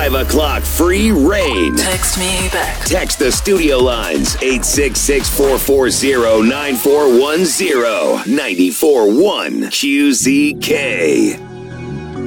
5 o'clock free reign. Text me back. Text the studio lines 866-440-9410 94.1 QZK.